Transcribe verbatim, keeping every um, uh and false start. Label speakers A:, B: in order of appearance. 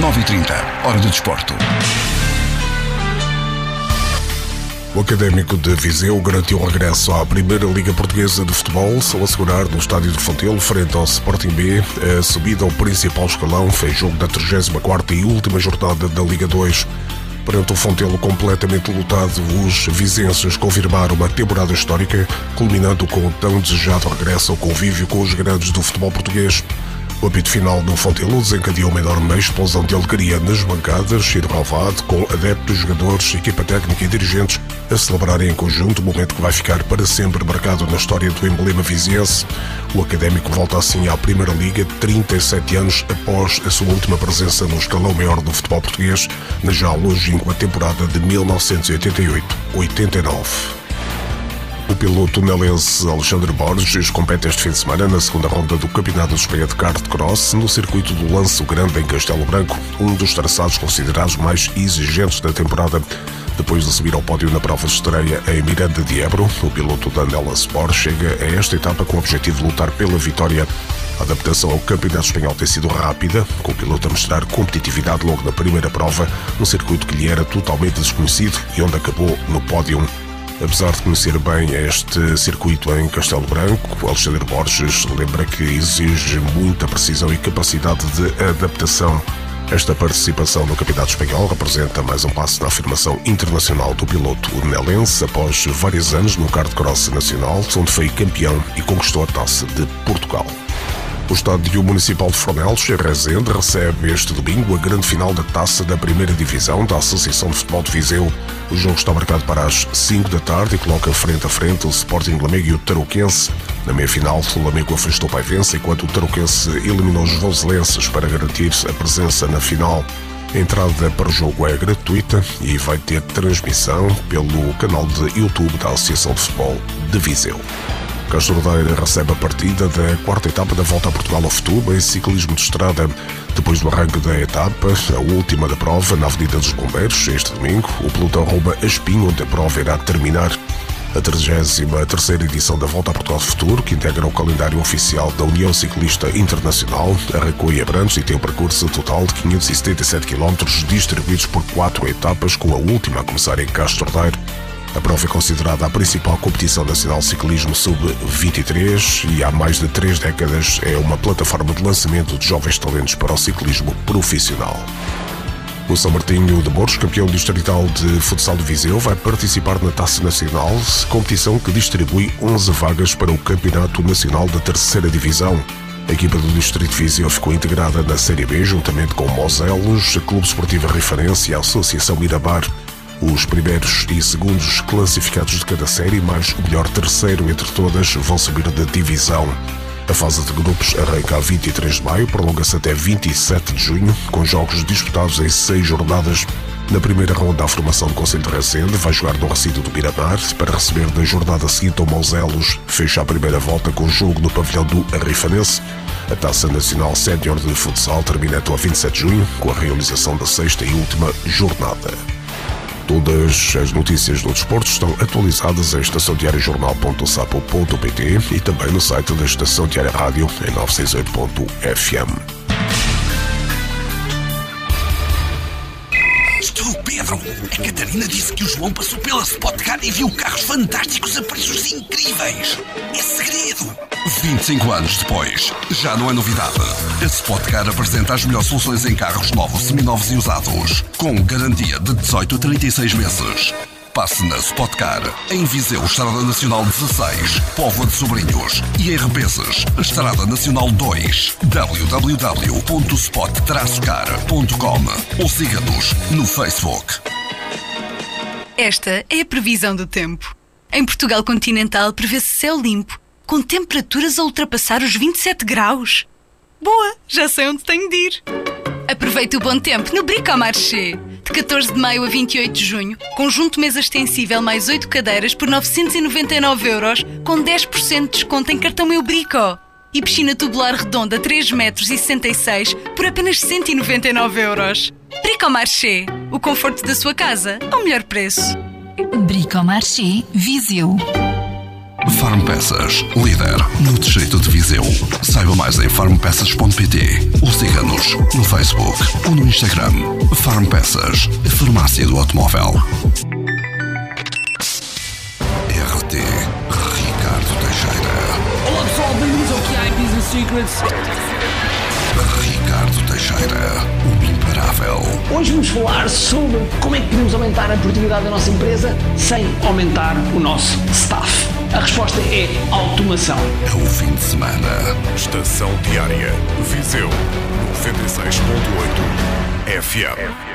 A: nove e trinta, hora do desporto.
B: O Académico de Viseu garantiu o regresso à Primeira Liga Portuguesa de Futebol ao assegurar no Estádio do Fontelo, frente ao Sporting B, a subida ao principal escalão. Fez jogo da trigésima quarta e última jornada da Liga dois. Perante o Fontelo completamente lotado, os vizenses confirmaram uma temporada histórica, culminando com o tão desejado regresso ao convívio com os grandes do futebol português. O apito final do Fontelo desencadeou uma enorme explosão de alegria nas bancadas e no relvado, com adeptos, jogadores, equipa técnica e dirigentes a celebrarem em conjunto, um momento que vai ficar para sempre marcado na história do emblema viziense. O Académico volta assim à Primeira Liga, trinta e sete anos após a sua última presença no escalão maior do futebol português, na já longínqua temporada de mil novecentos e oitenta e oito oitenta e nove. O piloto nelense Alexandre Borges compete este fim de semana na segunda ronda do Campeonato de Espanha de Kart Cross no circuito do Lanço Grande em Castelo Branco, um dos traçados considerados mais exigentes da temporada. Depois de subir ao pódio na prova de estreia em Miranda de Ebro, o piloto da Nela Sport chega a esta etapa com o objetivo de lutar pela vitória. A adaptação ao Campeonato Espanhol tem sido rápida, com o piloto a mostrar competitividade logo na primeira prova, num circuito que lhe era totalmente desconhecido e onde acabou no pódio. Apesar de conhecer bem este circuito em Castelo Branco, Alexandre Borges lembra que exige muita precisão e capacidade de adaptação. Esta participação no Campeonato Espanhol representa mais um passo na afirmação internacional do piloto nelense após vários anos no Kart Cross Nacional, onde foi campeão e conquistou a Taça de Portugal. O Estádio Municipal de Fornelos, em Rezende, recebe este domingo a grande final da Taça da Primeira Divisão da Associação de Futebol de Viseu. O jogo está marcado para as cinco da tarde e coloca frente a frente o Sporting Lamego e o Tarouquense. Na meia-final, o Lamego afastou o Paivense, enquanto o Tarouquense eliminou os voselenses para garantir a presença na final. A entrada para o jogo é gratuita e vai ter transmissão pelo canal de YouTube da Associação de Futebol de Viseu. Castordeira recebe a partida da quarta etapa da Volta a Portugal ao Futuro em ciclismo de estrada. Depois do arranque da etapa, a última da prova, na Avenida dos Bombeiros, este domingo, o pelotão rumo a Espinho, onde a prova irá terminar. A trigésima terceira edição da Volta a Portugal ao Futuro, que integra o calendário oficial da União Ciclista Internacional, arrancou em Abrantes e tem um percurso total de quinhentos e setenta e sete quilómetros, distribuídos por quatro etapas, com a última a começar em Castordeiro. A prova é considerada a principal competição nacional de ciclismo sub vinte e três e há mais de três décadas é uma plataforma de lançamento de jovens talentos para o ciclismo profissional. O São Martinho de Mouros, campeão distrital de futsal de Viseu, vai participar na Taça Nacional, competição que distribui onze vagas para o Campeonato Nacional da Terceira Divisão. A equipa do Distrito de Viseu ficou integrada na Série B, juntamente com Moselos, Clube Esportivo Rifarense e a Associação Mirabar. Os primeiros e segundos classificados de cada série, mais o melhor terceiro entre todas, vão subir da divisão. A fase de grupos arranca a vinte e três de maio, prolonga-se até vinte e sete de junho, com jogos disputados em seis jornadas. Na primeira ronda, a formação do Concelho de Rezende vai jogar no recinto do Miramar para receber na jornada seguinte o Moselos. Fecha a primeira volta com o jogo no pavilhão do Arrifanense. A Taça Nacional Sénior de Futsal termina até a vinte e sete de junho, com a realização da sexta e última jornada. Todas as notícias do desporto estão atualizadas em estação diário jornal ponto sapo ponto pt e também no site da Estação Diária Rádio em novecentos e sessenta e oito ponto f m.
A: Estou Pedro. A Catarina disse que o João passou pela Spotcar e viu carros fantásticos a preços incríveis. É segredo. vinte e cinco anos depois, já não é novidade. A Spotcar apresenta as melhores soluções em carros novos, seminovos e usados, com garantia de dezoito a trinta e seis meses. Passe na Spotcar, em Viseu, Estrada Nacional dezasseis, Póvoa de Sobrinhos, e em Rebenses, Estrada Nacional dois, w w w ponto spot car ponto com ou siga-nos no Facebook.
C: Esta é a previsão do tempo. Em Portugal continental prevê-se céu limpo, com temperaturas a ultrapassar os vinte e sete graus. Boa, já sei onde tenho de ir. Aproveite o bom tempo no Bricomarché. De catorze de maio a vinte e oito de junho, conjunto mesa extensível mais oito cadeiras por novecentos e noventa e nove euros, com dez por cento de desconto em cartão Meu Brico. E piscina tubular redonda três metros e sessenta e seis por apenas cento e noventa e nove euros. Bricomarché, o conforto da sua casa ao melhor preço.
D: Bricomarché Viseu.
A: Farm Peças, líder no distrito de Viseu. Saiba mais em farm peças ponto pt ou siga-nos Seguimos no Facebook ou no Instagram. Farm Peças, a farmácia do automóvel. R T Ricardo Teixeira.
E: Olá pessoal, bem-vindos ao Q I Business Secrets.
A: Ricardo Teixeira, o imparável.
E: Hoje vamos falar sobre como é que podemos aumentar a produtividade da nossa empresa sem aumentar o nosso staff. A resposta é automação.
A: É o fim de semana.
B: Estação Diária, Viseu, noventa e seis ponto oito F M.